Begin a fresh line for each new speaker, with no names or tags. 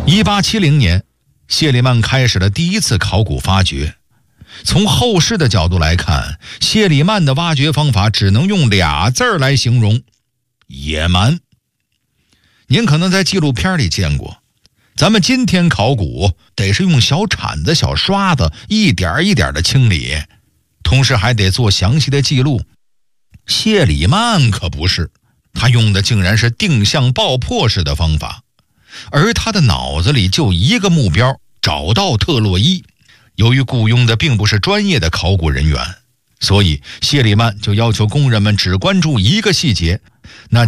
1870年，谢里曼开始了第一次考古发掘。从后世的角度来看，谢里曼的挖掘方法只能用俩字来形容：野蛮。您可能在纪录片里见过，咱们今天考古得是用小铲子、小刷子一点一点的清理，同时还得做详细的记录。谢里曼可不是，他用的竟然是定向爆破式的方法，而他的脑子里就一个目标：找到特洛伊。由于雇佣的并不是专业的考古人员，所以谢里曼就要求工人们只关注一个细节，那